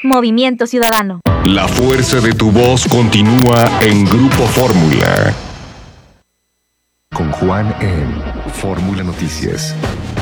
Movimiento Ciudadano. La fuerza de tu voz continúa en Grupo Fórmula. Con Juan en Fórmula Noticias.